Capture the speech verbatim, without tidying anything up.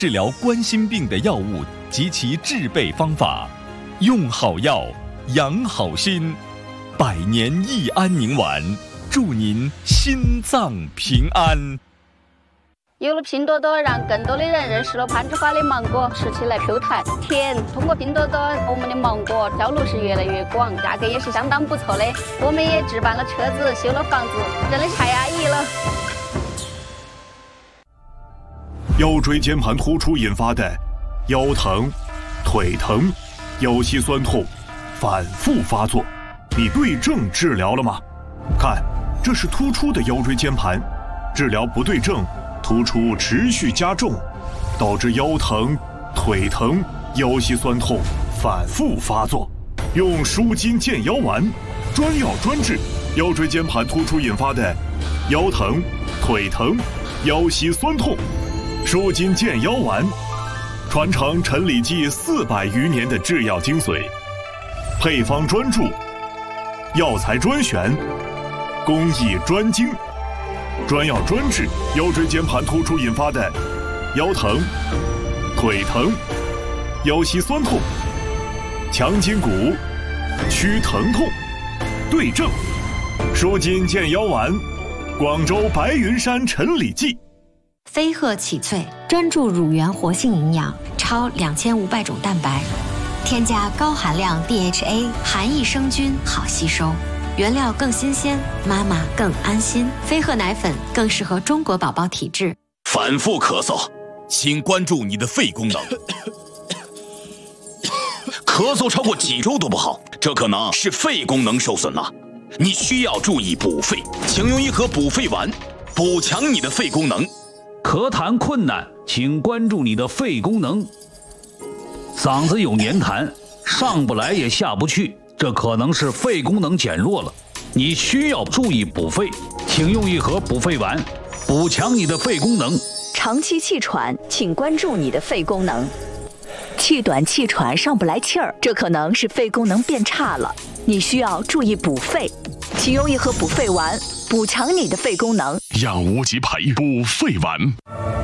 治疗冠心病的药物及其制备方法。用好药，养好心，百年益安宁丸，祝您心脏平安。 有了拼多多，让更多的人认识了攀枝花的芒果吃起来 Q 弹甜。通过拼多多，我们的芒果销路是越来越广，价格也是相当不错的。我们也置办了车子，修了房子，真的太安逸了。 腰椎间盘突出引发的腰疼、腿疼、腰膝酸痛反复发作，你对症治疗了吗？看，这是突出的腰椎间盘，治疗不对症，突出持续加重，导致腰疼、腿疼、腰膝酸痛反复发作。用舒筋健腰丸，专药专治腰椎间盘突出引发的腰疼、腿疼、腰膝酸痛。舒筋健腰丸，传承陈李济四百余年的制药精髓，配方专注，药材专选，工艺专精，专药专治腰椎间盘突出引发的腰疼、腿疼、腰膝酸痛，强筋骨，祛疼痛，对症。舒筋健腰丸，广州白云山陈李济。 飞鹤启萃专注乳源活性营养，超两千五百种蛋白，添加高含量 D H A， 含益生菌，好吸收，原料更新鲜，妈妈更安心。飞鹤奶粉更适合中国宝宝体质。 反复咳嗽，请关注你的肺功能。咳嗽超过几周都不好，这可能是肺功能受损了，你需要注意补肺，请用一盒补肺丸，补强你的肺功能。 咳痰困难，请关注你的肺功能。嗓子有黏痰，上不来也下不去，这可能是肺功能减弱了，你需要注意补肺，请用一盒补肺丸，补强你的肺功能。 长期气喘，请关注你的肺功能。气短气喘上不来气儿，这可能是肺功能变差了，你需要注意补肺，请用一盒补肺丸，补强你的肺功能。 养无极培补肺丸。